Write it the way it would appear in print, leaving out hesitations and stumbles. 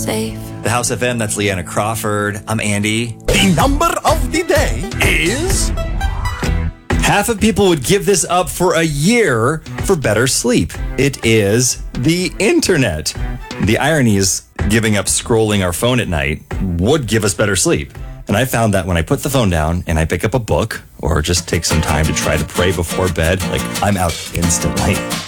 safe. The House FM, that's Leanna Crawford. I'm Andy. The number of the day is... Half of people would give this up for a year for better sleep. It is the internet. The irony is giving up scrolling our phone at night would give us better sleep. And I found that when I put the phone down and I pick up a book or just take some time to try to pray before bed, like I'm out instantly.